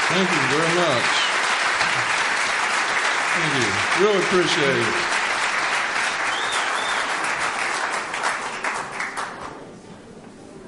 Thank you very much. Thank you. Really appreciate it.